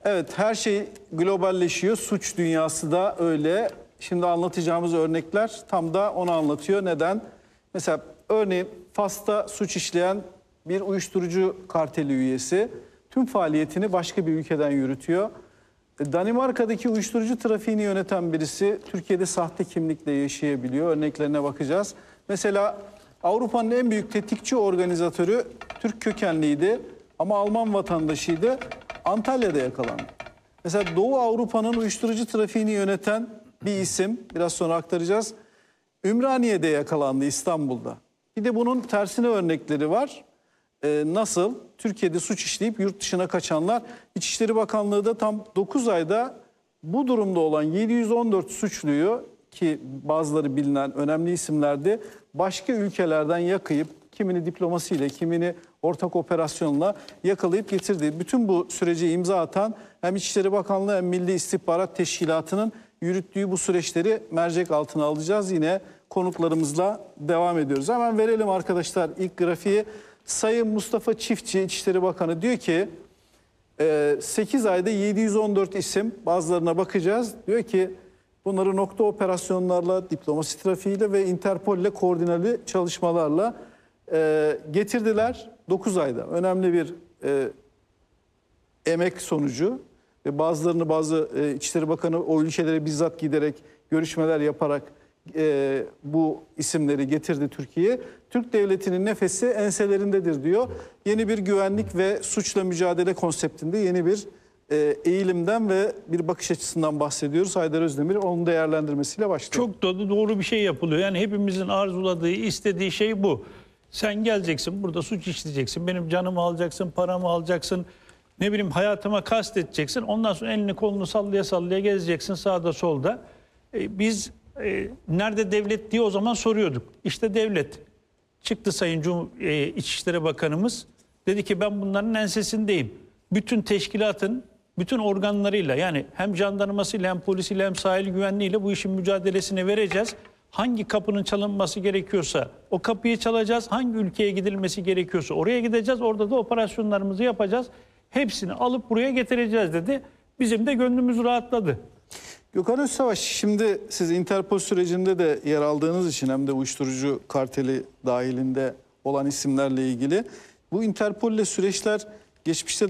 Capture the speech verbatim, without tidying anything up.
Evet, her şey globalleşiyor. Suç dünyası da öyle. Şimdi anlatacağımız örnekler tam da onu anlatıyor. Neden? Mesela örneğin Fas'ta suç işleyen bir uyuşturucu karteli üyesi tüm faaliyetini başka bir ülkeden yürütüyor. Danimarka'daki uyuşturucu trafiğini yöneten birisi Türkiye'de sahte kimlikle yaşayabiliyor. Örneklerine bakacağız. Mesela Avrupa'nın en büyük tetikçi organizatörü Türk kökenliydi ama Alman vatandaşıydı. Antalya'da yakalandı. Mesela Doğu Avrupa'nın uyuşturucu trafiğini yöneten bir isim, biraz sonra aktaracağız. Ümraniye'de yakalandı, İstanbul'da. Bir de bunun tersine örnekleri var. Ee, nasıl? Türkiye'de suç işleyip yurt dışına kaçanlar. İçişleri Bakanlığı da tam dokuz ayda bu durumda olan yedi yüz on dört suçluyu, ki bazıları bilinen önemli isimlerdi, başka ülkelerden yakayıp kimini diplomasiyle, kimini ortak operasyonla yakalayıp getirdi. Bütün bu sürece imza atan hem İçişleri Bakanlığı hem Milli İstihbarat Teşkilatı'nın yürüttüğü bu süreçleri mercek altına alacağız. Yine konuklarımızla devam ediyoruz. Hemen verelim arkadaşlar ilk grafiği. Sayın Mustafa Çiftçi, İçişleri Bakanı diyor ki sekiz ayda yedi yüz on dört isim, bazılarına bakacağız. Diyor ki bunları nokta operasyonlarla, diplomasi trafiğiyle ve Interpol ile koordineli çalışmalarla e, getirdiler dokuz ayda. Önemli bir e, emek sonucu ve bazılarını bazı e, İçişleri Bakanı o ülkelere bizzat giderek görüşmeler yaparak e, bu isimleri getirdi Türkiye'ye. Türk devletinin nefesi enselerindedir diyor. Yeni bir güvenlik ve suçla mücadele konseptinde yeni bir e, eğilimden ve bir bakış açısından bahsediyoruz. Haydar Özdemir onun değerlendirmesiyle başlıyor. Çok da doğru bir şey yapılıyor. Yani hepimizin arzuladığı, istediği şey bu. Sen geleceksin, burada suç işleyeceksin, benim canımı alacaksın, paramı alacaksın, ne bileyim hayatıma kastedeceksin. Ondan sonra elini kolunu sallaya sallaya gezeceksin sağda solda. E, biz e, nerede devlet diye o zaman soruyorduk. İşte devlet. Çıktı Sayın Cum e, İçişleri Bakanımız. Dedi ki ben bunların ensesindeyim. Bütün teşkilatın, bütün organlarıyla, yani hem jandarmasıyla hem polisiyle hem sahil güvenliğiyle bu işin mücadelesini vereceğiz. Hangi kapının çalınması gerekiyorsa o kapıyı çalacağız. Hangi ülkeye gidilmesi gerekiyorsa oraya gideceğiz. Orada da operasyonlarımızı yapacağız. Hepsini alıp buraya getireceğiz dedi. Bizim de gönlümüz rahatladı. Gökhan Özsavaş, şimdi siz Interpol sürecinde de yer aldığınız için hem de uyuşturucu karteli dahilinde olan isimlerle ilgili bu Interpol ile süreçler geçmişte